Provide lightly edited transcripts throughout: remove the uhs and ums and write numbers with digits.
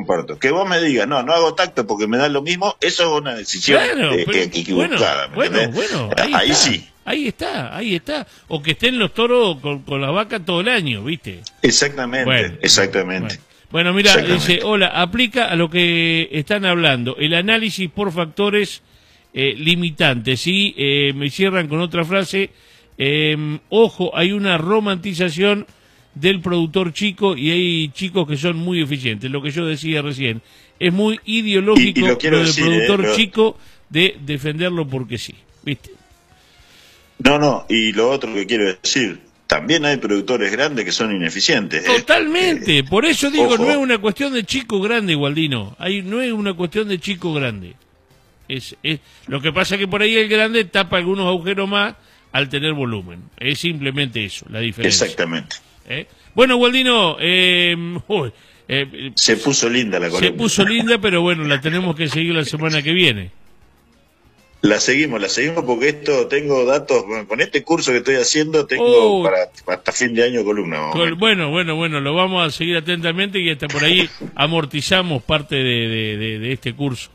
comparto. Que vos me digas, no hago tacto porque me da lo mismo, eso es una decisión equivocada. Bueno, ahí sí. Ahí está. O que estén los toros con la vaca todo el año, ¿viste? Exactamente. Bueno, mira, dice, hola, aplica a lo que están hablando, el análisis por factores limitantes, y me cierran con otra frase, ojo, hay una romantización del productor chico y hay chicos que son muy eficientes, lo que yo decía recién, es muy ideológico lo del productor chico de defenderlo porque sí, ¿viste? No, y lo otro que quiero decir, también hay productores grandes que son ineficientes. Totalmente, por eso digo, ojo. no es una cuestión de chico grande, Gualdino, no es una cuestión de chico grande. Es lo que pasa que por ahí el grande tapa algunos agujeros más al tener volumen. Es simplemente eso, la diferencia. Exactamente. Bueno, Gualdino, se puso linda la columna. Se puso linda, pero bueno, la tenemos que seguir la semana que viene. La seguimos porque tengo datos, con este curso que estoy haciendo, tengo para hasta fin de año columna. Bueno, lo vamos a seguir atentamente y hasta por ahí amortizamos parte de este curso.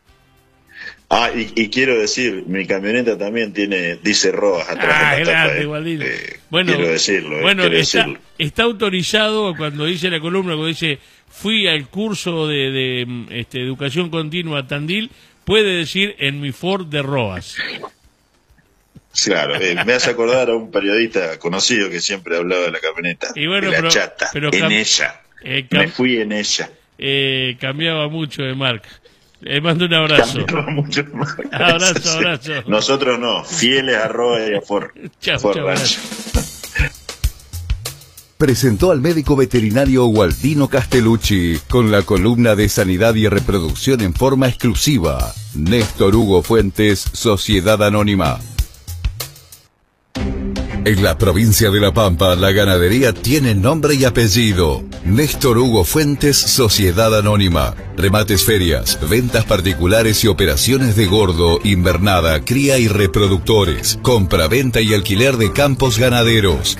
Y quiero decir, mi camioneta también dice Roas atrás de la tapa. Bueno, quiero decirlo. Está autorizado cuando dice la columna, cuando dice fui al curso de educación continua Tandil, puede decir en mi Ford de Roas. Claro, me hace acordar a un periodista conocido que siempre hablaba de la camioneta, de la chata, en ella. Me fui en ella. Cambiaba mucho de marca. Le mando un abrazo. Abrazo. Nosotros no, fieles a Roa y a Ford. Chao. Presentó al médico veterinario Gualdino Castellucci con la columna de Sanidad y Reproducción en forma exclusiva. Néstor Hugo Fuentes, Sociedad Anónima. En la provincia de La Pampa, la ganadería tiene nombre y apellido. Néstor Hugo Fuentes, Sociedad Anónima. Remates, ferias, ventas particulares y operaciones de gordo, invernada, cría y reproductores. Compra, venta y alquiler de campos ganaderos.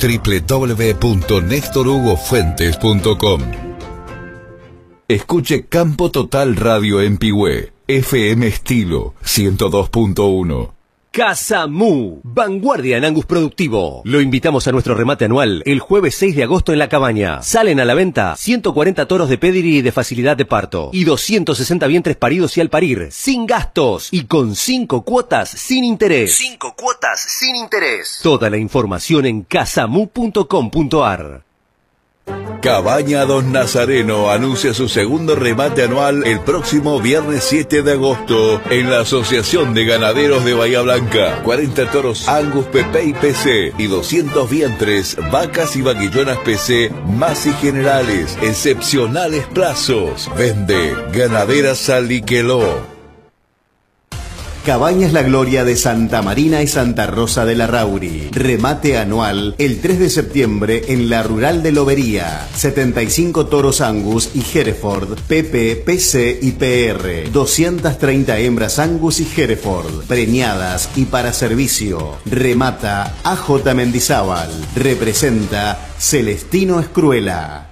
www.nestorhugofuentes.com. Escuche Campo Total Radio en Pigüé. FM Estilo 102.1. Casa Mu, vanguardia en Angus productivo. Lo invitamos a nuestro remate anual el jueves 6 de agosto en La Cabaña. Salen a la venta 140 toros de pedigree y de facilidad de parto y 260 vientres paridos y al parir, sin gastos y con 5 cuotas sin interés. 5 cuotas sin interés. Toda la información en casamu.com.ar. Cabaña Don Nazareno anuncia su segundo remate anual el próximo viernes 7 de agosto en la Asociación de Ganaderos de Bahía Blanca. 40 toros Angus PP y PC y 200 vientres, vacas y vaquillonas PC, más y generales, excepcionales plazos. Vende Ganadera Saliqueló. Cabañas La Gloria de Santa Marina y Santa Rosa de la Rauri. Remate anual el 3 de septiembre en la Rural de Lobería. 75 toros Angus y Hereford, PP, PC y PR. 230 hembras Angus y Hereford, preñadas y para servicio. Remata AJ Mendizábal. Representa Celestino Escruela.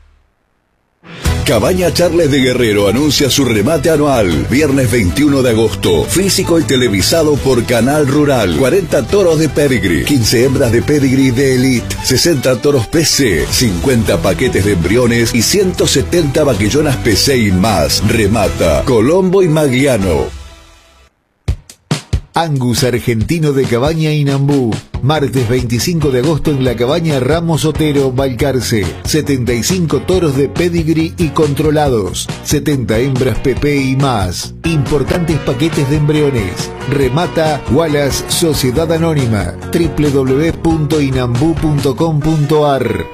Cabaña Charles de Guerrero anuncia su remate anual, viernes 21 de agosto, físico y televisado por Canal Rural. 40 toros de pedigree, 15 hembras de pedigree de elite, 60 toros PC, 50 paquetes de embriones y 170 vaquillonas PC y más. Remata Colombo y Magliano. Angus Argentino de Cabaña Inambú. Martes 25 de agosto en la Cabaña Ramos Otero, Balcarce. 75 toros de pedigree y controlados. 70 hembras PP y más. Importantes paquetes de embriones. Remata Wallace Sociedad Anónima. www.inambú.com.ar.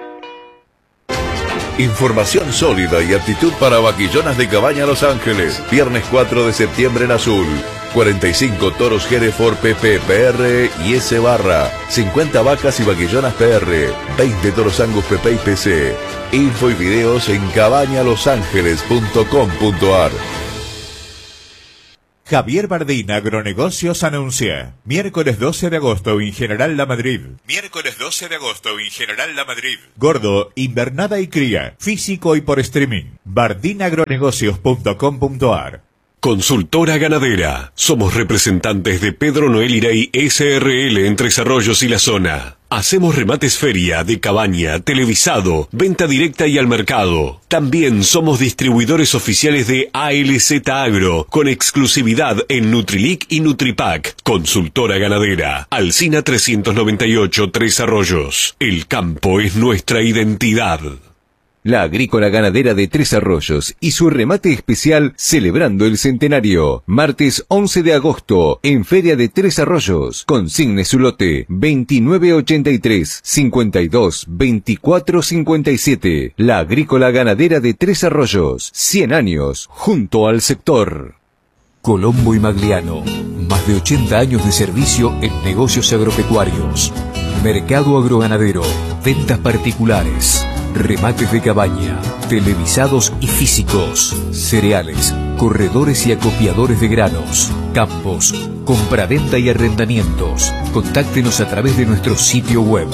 Información sólida y aptitud para vaquillonas de Cabaña Los Ángeles. Viernes 4 de septiembre en Azul. 45 toros Hereford PP, PR y S barra. 50 vacas y vaquillonas PR. 20 toros Angus PP y PC. Info y videos en cabañalosangeles.com.ar. Javier Bardín Agronegocios anuncia. Miércoles 12 de agosto en General La Madrid. Miércoles 12 de agosto en General La Madrid. Gordo, invernada y cría. Físico y por streaming. bardinagronegocios.com.ar. Consultora Ganadera. Somos representantes de Pedro Noel Iray SRL en Tres Arroyos y la zona. Hacemos remates feria, de cabaña, televisado, venta directa y al mercado. También somos distribuidores oficiales de ALZ Agro, con exclusividad en Nutrilic y Nutripack. Consultora Ganadera. Alsina 398, Tres Arroyos. El campo es nuestra identidad. La Agrícola Ganadera de Tres Arroyos y su remate especial celebrando el centenario. Martes 11 de agosto en Feria de Tres Arroyos. Consigne su lote 2983 52 24 57. La Agrícola Ganadera de Tres Arroyos. 100 años junto al sector. Colombo y Magliano. Más de 80 años de servicio en negocios agropecuarios. Mercado agroganadero. Ventas particulares. Remates de cabaña, televisados y físicos, cereales, corredores y acopiadores de granos, campos, compraventa y arrendamientos. Contáctenos a través de nuestro sitio web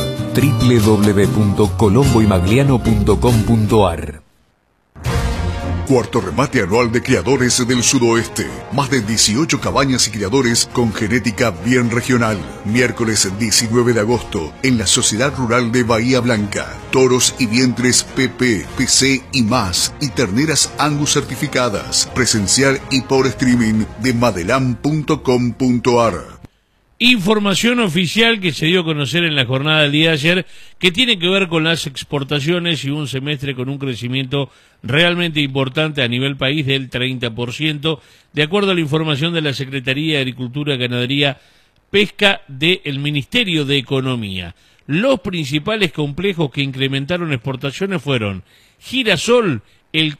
www.colomboymagliano.com.ar. Cuarto remate anual de criadores del sudoeste. Más de 18 cabañas y criadores con genética bien regional. Miércoles 19 de agosto en la Sociedad Rural de Bahía Blanca. Toros y vientres PP, PC y más. Y terneras Angus certificadas. Presencial y por streaming de madelam.com.ar. Información oficial que se dio a conocer en la jornada del día de ayer, que tiene que ver con las exportaciones y un semestre con un crecimiento realmente importante a nivel país del 30%, de acuerdo a la información de la Secretaría de Agricultura, Ganadería, Pesca del Ministerio de Economía. Los principales complejos que incrementaron exportaciones fueron girasol, el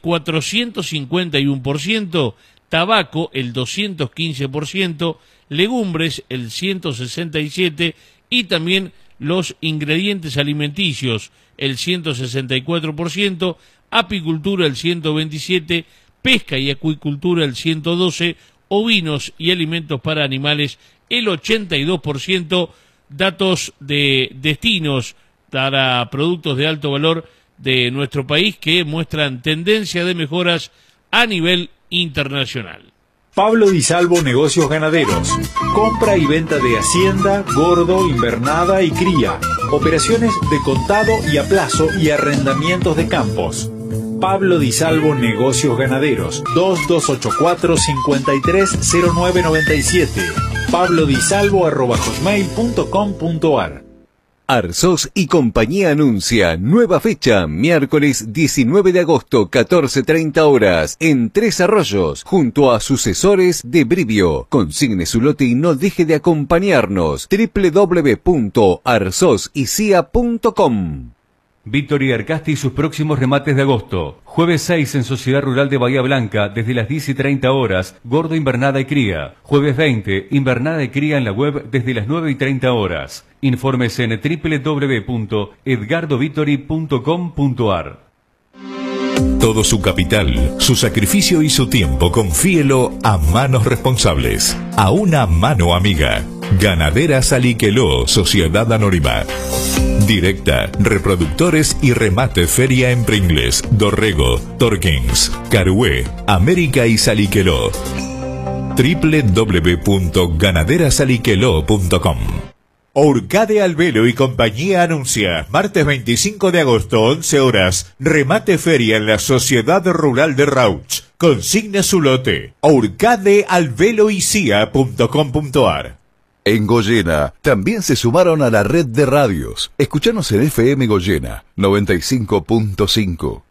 451%, tabaco, el 215%, legumbres, el 167%, y también los ingredientes alimenticios, el 164%, apicultura, el 127%, pesca y acuicultura, el 112%, ovinos y alimentos para animales, el 82%, datos de destinos para productos de alto valor de nuestro país que muestran tendencia de mejoras a nivel internacional. Pablo Di Salvo Negocios Ganaderos. Compra y venta de hacienda, gordo, invernada y cría. Operaciones de contado y a plazo y arrendamientos de campos. Pablo Di Salvo Negocios Ganaderos. 2284-530997. pablodisalvo@hotmail.com.ar. Arsos y compañía anuncia nueva fecha, miércoles 19 de agosto, 14:30 horas, en Tres Arroyos, junto a sucesores de Brivio. Consigne su lote y no deje de acompañarnos. www.arsosycia.com. Víctor Arcasti y sus próximos remates de agosto. Jueves 6 en Sociedad Rural de Bahía Blanca, desde las 10:30 horas, gordo, invernada y cría. Jueves 20, invernada y cría en la web desde las 9:30 horas. Informes en www.edgardovitori.com.ar. Todo su capital, su sacrificio y su tiempo, confíelo a manos responsables, a una mano amiga. Ganaderas Aliqueló, Sociedad Anónima. Directa, reproductores y remate feria en Pringles, Dorrego, Torkins, Carué, América y Saliqueló. www.ganaderasaliqueló.com. Orcade Albelo y compañía anuncia, martes 25 de agosto, 11 horas, remate feria en la Sociedad Rural de Rauch. Consigna su lote. orcadealbeloycia.com.ar. En Goyena también se sumaron a la red de radios. Escuchanos en FM Goyena 95.5.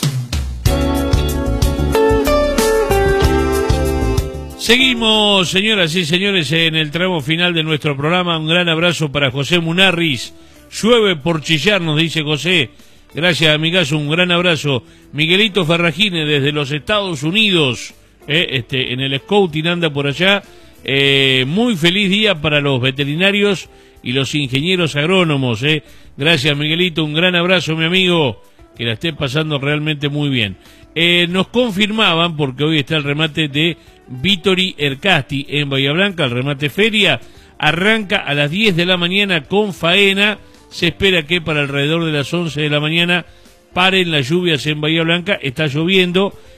Seguimos, señoras y señores, en el tramo final de nuestro programa. Un gran abrazo para José Munarriz. Llueve por chillar, nos dice José. Gracias, amigazo, un gran abrazo. Miguelito Ferragine desde los Estados Unidos, en el Scouting anda por allá. Muy feliz día para los veterinarios y los ingenieros agrónomos. Gracias, Miguelito, un gran abrazo, mi amigo, que la esté pasando realmente muy bien. Nos confirmaban, porque hoy está el remate de Vittori Ercasti en Bahía Blanca. El remate feria arranca a las 10 de la mañana con faena. Se espera que para alrededor de las 11 de la mañana paren las lluvias en Bahía Blanca. Está lloviendo